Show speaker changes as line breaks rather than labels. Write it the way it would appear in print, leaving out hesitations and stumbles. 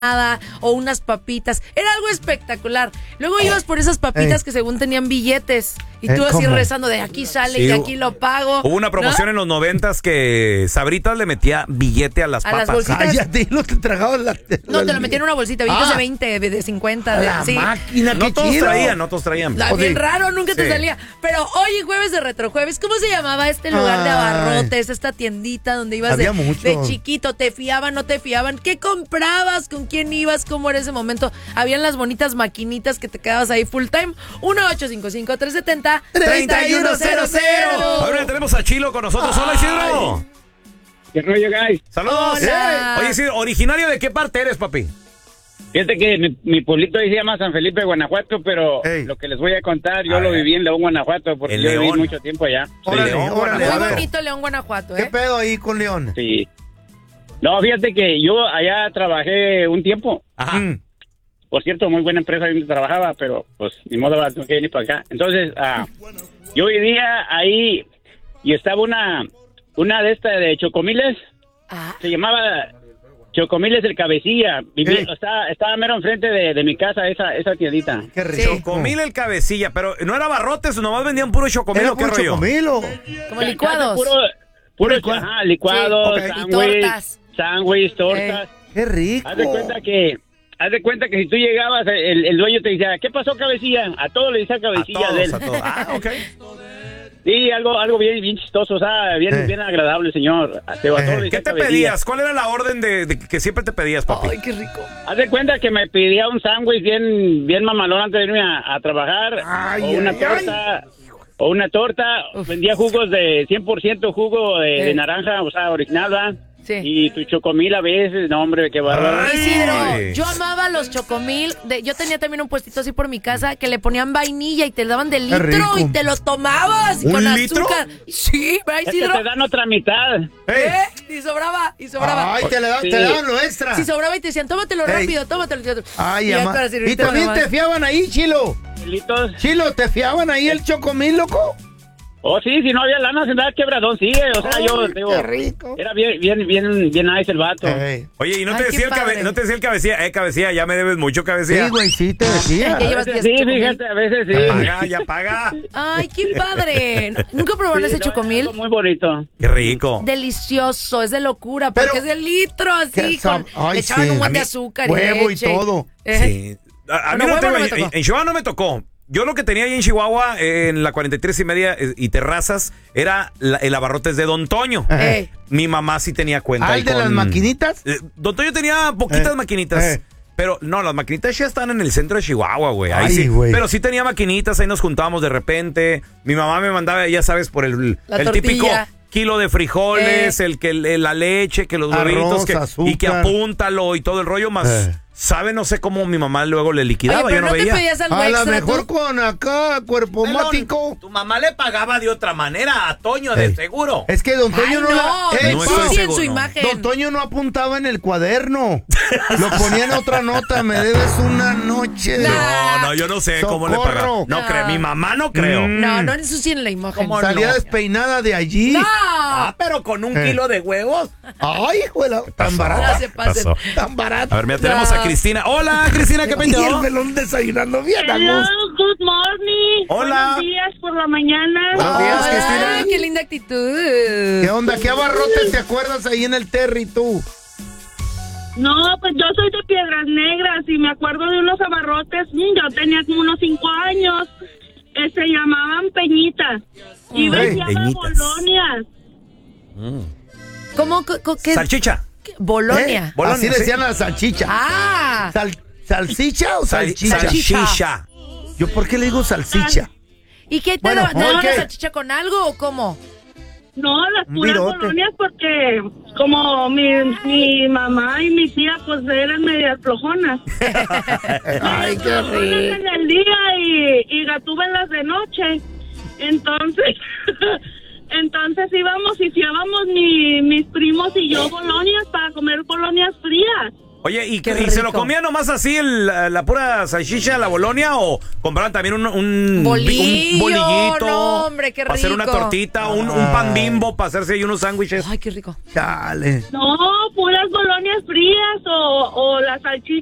o unas papitas. Era algo espectacular. Luego ibas por esas papitas que según tenían billetes y tú así
¿cómo?
Rezando de aquí sale y de aquí lo pago.
Hubo una promoción en los 90s que Sabritas le metía billete a las papas.
las bolsitas.
Cállate, no te tragaban
No, te lo metían en una bolsita, billetes de 20, de 50.
La
sí.
máquina,
No
qué
todos
chido.
traían, no todos traían.
Bien raro, nunca te salía. Pero hoy jueves de Retrojueves, ¿cómo se llamaba este lugar de abarrotes? Esta tiendita donde ibas
Había
de chiquito, te fiaban, no te fiaban. ¿Qué comprabas? ¿Con quién ibas? ¿Cómo era ese momento? Habían las bonitas maquinitas que te quedabas ahí full time. 1-855-370-3100.
Ahora tenemos a Chilo con nosotros. Hola, Isidro.
¿Qué rollo, guys?
Saludos.
Hola.
Oye, Isidro, ¿originario de qué parte eres, papi?
Fíjate que mi pueblito ahí se llama San Felipe, Guanajuato, pero lo que les voy a contar, yo lo viví en León, Guanajuato, porque
¿En
yo viví
León?
mucho tiempo allá.
Órale,
León,
órale, a
Muy
ver.
bonito León, Guanajuato,
¿Qué pedo ahí con León?
Sí. No, fíjate que yo allá trabajé un tiempo.
Ajá.
Por cierto, muy buena empresa donde trabajaba, pero pues ni modo, tengo que venir para acá. Entonces, yo vivía ahí y estaba una de estas de Chocomiles. Se llamaba Chocomiles el Cabecilla. Estaba mero enfrente de mi casa esa tiendita.
Qué rico.
Chocomil el Cabecilla, pero no era barrotes, nomás vendían puro chocomil.
Era
¿O qué
puro
rollo?
chocomilo.
Como licuados.
Puro licuados,
Sí, y
sándwich,
tortas.
tortas.
Qué rico.
Haz de cuenta que si tú llegabas, el dueño te decía, ¿qué pasó, Cabecilla? A todos le decía Cabecilla de él.
A todos. Ok.
Sí, algo bien chistoso, o sea, bien agradable, señor. A todos le
¿Qué
decía
te
Cabecilla.
pedías? ¿Cuál era la orden de que siempre te pedías, papi?
Ay, qué rico.
Haz de cuenta que me pedía un sándwich bien mamalón antes de irme a trabajar, o una torta, vendía jugos de 100% jugo de naranja, o sea, original, ¿verdad?
Sí.
Y tu chocomil a veces, no, hombre, qué bárbaro.
Isidro, yo amaba los chocomil. Yo tenía también un puestito así por mi casa que le ponían vainilla y te daban de litro
rico.
y te lo tomabas
¿Un
con
litro?
azúcar. Sí, ¿verdad,
Es que
Isidro?
te dan otra mitad.
Y sobraba.
Ay, te daban lo extra.
Si sobraba y te decían, tómatelo rápido, tómatelo.
Ay,
ya
ama.
para
Y
servirte
también
nomás.
te fiaban ahí, Chilo.
Chilitos.
Chilo, ¿te fiaban ahí el chocomil, loco?
Oh, sí, si no había lana, se andaba quebradón, sí, o sea, yo, digo,
qué rico.
era bien nice el vato.
Oye, ¿y no te
Ay,
decía
qué padre.
no te decía el Cabecilla? Cabecilla, ya me debes mucho, Cabecilla.
Sí, güey, sí te decía.
Ya llevas 10
Sí,
chocomil.
fíjate, a veces sí.
Ya paga.
Ay, qué padre. ¿Nunca probaron ese chocomil?
Muy bonito.
Qué rico.
Delicioso, es de locura, porque
Pero-
es de litro, así,
Ay,
le echaban
sí.
un buen
A
de
mí,
azúcar
huevo y
leche.
todo.
Sí. A mí
Bueno,
no
huevo
tengo,
no me tocó.
en Chihuahua no me tocó. Yo lo que tenía ahí en Chihuahua, en la 43.5 y Terrazas, era el abarrotes de Don Toño.
Ey.
Mi mamá sí tenía cuenta ahí
¿Al de
con...
las maquinitas?
Don Toño tenía poquitas maquinitas. Pero no, las maquinitas ya están en el centro de Chihuahua, güey. Ahí
Ay,
sí.
güey.
Pero sí tenía maquinitas, ahí nos juntábamos de repente. Mi mamá me mandaba, ya sabes, por el típico kilo de frijoles, la leche, que los
Arroz,
huevitos, y que
azúcar.
apúntalo y todo el rollo más. ¿Sabe? No sé cómo mi mamá luego le liquidaba,
Oye, pero
yo no
no
veía.
te pedías algo
A lo
extra,
mejor
¿tú?
con acá, cuerpo mático.
Tu mamá le pagaba de otra manera a Toño, de seguro.
Es que Don Toño
Ay,
no...
no,
Ey,
no
sí,
estoy
sí, en
seguro,
su
no.
imagen.
Don Toño no apuntaba en el cuaderno. Lo ponía en otra nota. Me debes una noche.
No, yo no sé cómo le pagaba.
Socorro.
No creo, mi mamá no creo.
No ensucien la imagen.
¿Cómo
Salía
no?
despeinada de allí.
¡No!
Pero con un kilo de huevos.
Ay, juela, tan
No
barata.
se pasen.
pasó?
Tan barata.
A ver, mira, tenemos a Cristina. Hola, Cristina, ¿qué
Y el
pendejo?
melón desayunando bien a
Hello,
gusto.
good morning.
Hola.
Buenos días por la mañana.
Buenos días,
Ay,
Cristina.
qué linda actitud.
¿Qué onda? ¿Qué abarrotes te acuerdas ahí en el Terry tú?
No, pues yo soy de Piedras Negras y me acuerdo de unos abarrotes. Yo tenía como unos 5 años. Se llamaban Peñita. Y vendían
Peñitas.
bolonias.
¿Cómo? ¿Qué?
Salchicha.
Bolonia.
Bolonia,
Así
sí.
decían a la salchicha.
Ah.
¿Salsicha o salchicha?
Salchicha.
¿Yo por qué le digo salsicha?
¿Y qué te
Bueno,
daban? ¿Te daban
ok.
la salchicha con algo o cómo?
No, las
Un
puras
virote.
bolonias porque como mi mamá y mi tía pues eran medias flojonas.
Ay, qué
Bolonias en el día y gatúbelas de noche. Entonces, íbamos y fiábamos mis primos y yo bolonias para comer bolonias frías.
Oye, ¿y
Qué
se lo
rico.
comía nomás así la pura salchicha, la bolonia, o compraban también un
Bolillo,
bolillito?
no, hombre, qué
para hacer una
rico.
tortita, un pan Bimbo para hacerse ahí unos sándwiches.
Ay, qué rico.
Chale.
No, puras bolonias frías o las salchichas